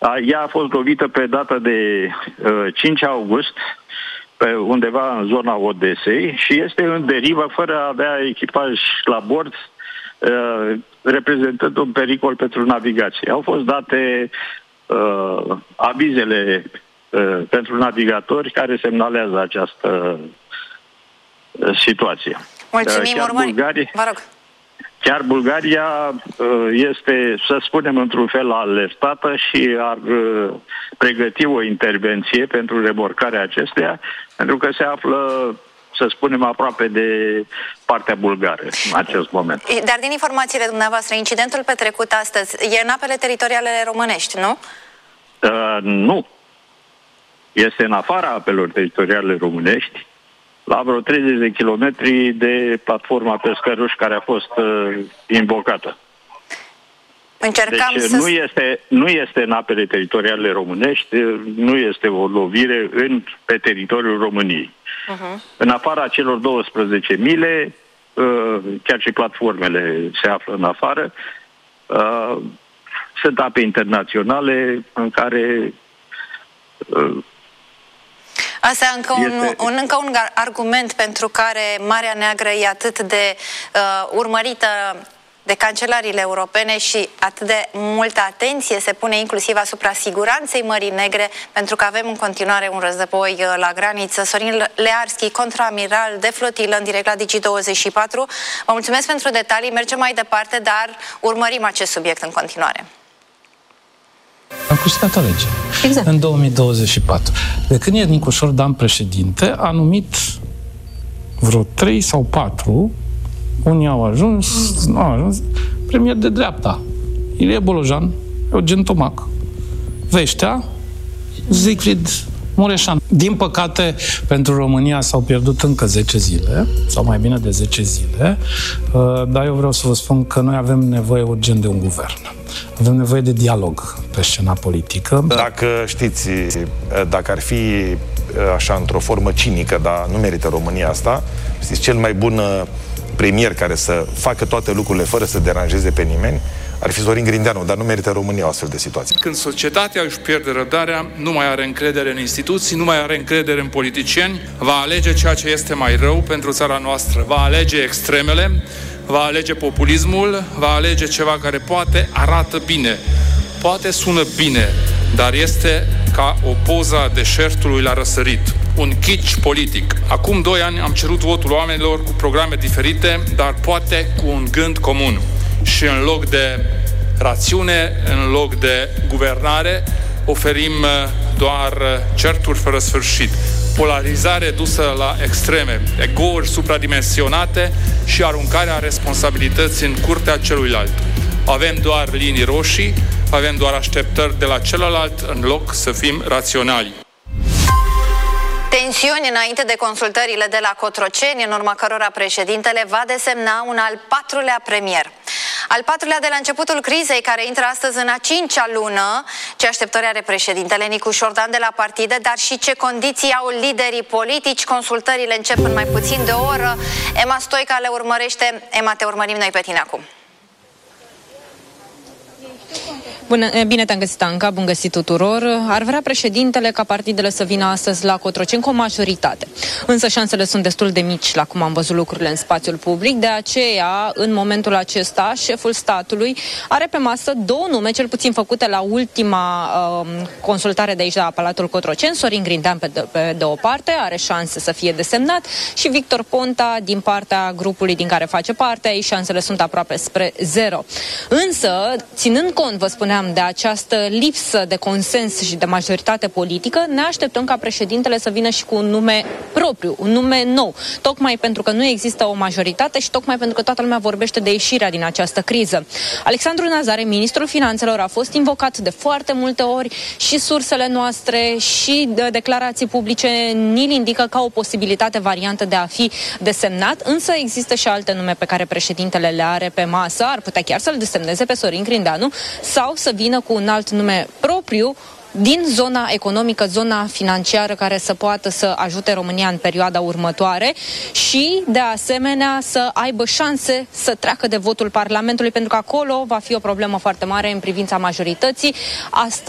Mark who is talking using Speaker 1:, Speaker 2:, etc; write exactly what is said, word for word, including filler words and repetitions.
Speaker 1: Ea a fost lovită pe data de uh, cinci august, pe undeva în zona Odesei, și este în derivă fără a avea echipaj la bord, uh, reprezentând un pericol pentru navigație. Au fost date uh, avizele uh, pentru navigatori care semnalează această uh, situație.
Speaker 2: Mulțumim,
Speaker 1: uh,
Speaker 2: urmări.
Speaker 1: Bulgaria,
Speaker 2: Vă rog.
Speaker 1: Chiar Bulgaria este, să spunem, într-un fel alertată și ar pregăti o intervenție pentru remorcarea acesteia, pentru că se află, să spunem, aproape de partea bulgară în acest moment.
Speaker 2: Dar din informațiile dumneavoastră, incidentul petrecut astăzi e în apele teritoriale românești, nu?
Speaker 1: Uh, nu. Este în afara apelor teritoriale românești, la vreo treizeci de kilometri de platforma Pescăruș care a fost uh, invocată.
Speaker 2: Încercam
Speaker 1: deci
Speaker 2: să...
Speaker 1: nu este, nu este în apele teritoriale românești, nu este o lovire în, pe teritoriul României. Uh-huh. În afara celor douăsprezece mile, uh, chiar și platformele se află în afară, uh, sunt ape internaționale în care... Uh,
Speaker 2: Asta e încă un, este... un, încă un argument pentru care Marea Neagră e atât de uh, urmărită de cancelarile europene și atât de multă atenție se pune inclusiv asupra siguranței Mării Negre, pentru că avem în continuare un război uh, la graniță. Sorin Learski, contraamiral de flotilă, în direct la Digi douăzeci și patru. Vă mulțumesc pentru detalii, mergem mai departe, dar urmărim acest subiect în continuare.
Speaker 3: Am câștigat alegeri.
Speaker 2: Exact.
Speaker 3: În două mii douăzeci și patru. De când e Nicușor Dan președinte, a numit vreo trei sau patru, unii au ajuns, nu au ajuns, premier de dreapta. Ilie Bolojan, Eugen Tomac, Veștea, Siegfried Mureșan. Din păcate, pentru România s-au pierdut încă zece zile, sau mai bine de zece zile, dar eu vreau să vă spun că noi avem nevoie urgent de un guvern. Avem nevoie de dialog pe scena politică.
Speaker 4: Dacă știți, dacă ar fi așa într-o formă cinică, dar nu merită România asta, știți, cel mai bun premier care să facă toate lucrurile fără să deranjeze pe nimeni, ar fi Sorin Grindeanu, dar nu merită România o astfel de situație.
Speaker 5: Când societatea își pierde răbdarea, nu mai are încredere în instituții, nu mai are încredere în politicieni, va alege ceea ce este mai rău pentru țara noastră. Va alege extremele, va alege populismul, va alege ceva care poate arată bine, poate sună bine, dar este ca o poză a deșertului la răsărit. Un kitsch politic. Acum doi ani am cerut votul oamenilor cu programe diferite, dar poate cu un gând comun. Și în loc de rațiune, în loc de guvernare, oferim doar certuri fără sfârșit. Polarizare dusă la extreme, egouri supradimensionate și aruncarea responsabilității în curtea celuilalt. Avem doar linii roșii, avem doar așteptări de la celălalt în loc să fim raționali.
Speaker 2: Tensiuni înainte de consultările de la Cotroceni, în urma cărora președintele va desemna un al patrulea premier. Al patrulea de la începutul crizei, care intră astăzi în a cincea lună. Ce așteptări are președintele Nicușor Dan de la partide, dar și ce condiții au liderii politici? Consultările încep în mai puțin de o oră. Emma Stoica le urmărește. Emma, te urmărim noi pe tine acum.
Speaker 6: Bună, bine te-am găsit, Anca, bun găsit tuturor. Ar vrea președintele ca partidele să vină astăzi la Cotroceni cu o majoritate. Însă șansele sunt destul de mici la cum am văzut lucrurile în spațiul public. De aceea, în momentul acesta, șeful statului are pe masă două nume, cel puțin făcute la ultima uh, consultare de aici la Palatul Cotroceni. Sorin Grindean pe de, pe de o parte are șanse să fie desemnat și Victor Ponta din partea grupului din care face parte. Aici șansele sunt aproape spre zero. Însă, ținând cont, vă spuneam, de această lipsă de consens și de majoritate politică, ne așteptăm ca președintele să vină și cu un nume propriu, un nume nou, tocmai pentru că nu există o majoritate și tocmai pentru că toată lumea vorbește de ieșirea din această criză. Alexandru Nazare, ministrul finanțelor, a fost invocat de foarte multe ori și sursele noastre și de declarații publice ni-l indică ca o posibilitate variantă de a fi desemnat, însă există și alte nume pe care președintele le are pe masă, ar putea chiar să-l desemneze pe Sorin Grindeanu sau să vină cu un alt nume propriu din zona economică, zona financiară, care să poată să ajute România în perioada următoare și, de asemenea, să aibă șanse să treacă de votul Parlamentului, pentru că acolo va fi o problemă foarte mare în privința majorității. Astăzi